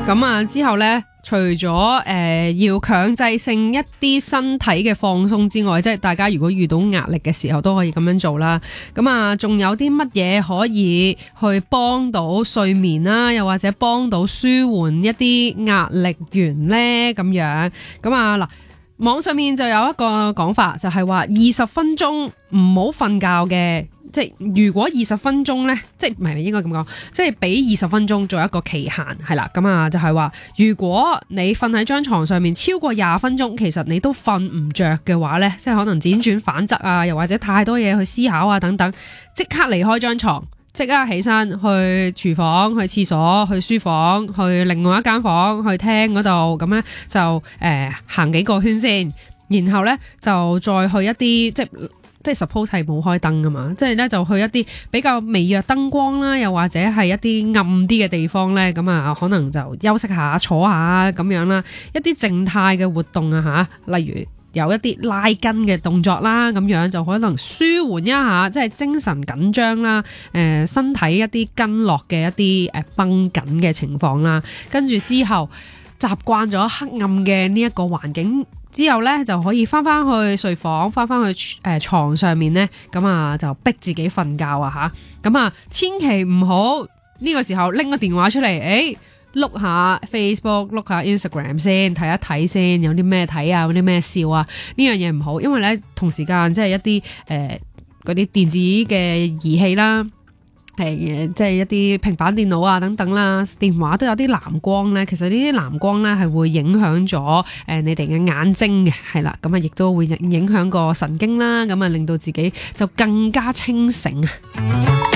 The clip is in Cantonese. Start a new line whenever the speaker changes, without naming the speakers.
咁啊之後呢，除咗要強制性一啲身體嘅放鬆之外，即係大家如果遇到壓力嘅時候都可以咁樣做啦。咁啊，仲有啲乜嘢可以去幫到睡眠啦，又或者幫到舒緩一啲壓力源呢？咁樣咁啊嗱，網上面就有一個講法，就係話20分鐘唔好瞓覺嘅。即係如果20分鐘呢，即係唔係應該咁講，即係俾20分鐘做一個期限係啦。咁啊就係話，如果你瞓喺張床上面超過20分鐘，其實你都瞓唔着嘅話呢，即係可能輾轉反側啊，又或者太多嘢去思考啊等等，即刻離開張床，即刻起身去廚房、去廁所、去書房、去另外一間房、去廳嗰度，咁呢就行幾個圈先，然後呢就再去一啲即係 suppose 係冇開燈噶嘛，即係咧就去一啲比較微弱燈光啦，又或者係一啲暗啲嘅地方咧，咁啊可能就休息下、坐下咁樣啦，一啲靜態嘅活動啊嚇，例如有一啲拉筋嘅動作啦，咁樣就可能舒緩一下，即係精神緊張啦，身體一啲筋絡嘅一啲繃緊嘅情況啦，跟住之後習慣咗黑暗嘅呢一個環境之後咧，就可以翻去睡房，翻去床上面咧，咁啊就逼自己瞓覺啊吓，咁啊千祈唔好呢個時候拎個電話出嚟，碌下 Facebook， 碌下 Instagram 先，睇一睇先，有啲咩睇啊，有啲咩笑啊，呢樣嘢唔好，因為咧同時間即係一啲嗰啲電子嘅儀器啦。即係一啲平板電腦啊等等啦，電話都有啲藍光咧，其實呢啲藍光咧係會影響咗你哋嘅眼睛嘅，係啦，咁啊亦都會影響個神經啦，咁啊令到自己就更加清醒啊。